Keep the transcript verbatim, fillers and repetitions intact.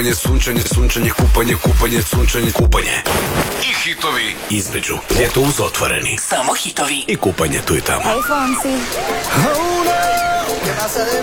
Sunčanje, sunčanje, kupanje, kupanje, sunčanje, kupanje. I hitovi između. Ljeto uz otvoreni. Samo hitovi. I kupanje tu i tamo. Hey, Fonsi. Oh no!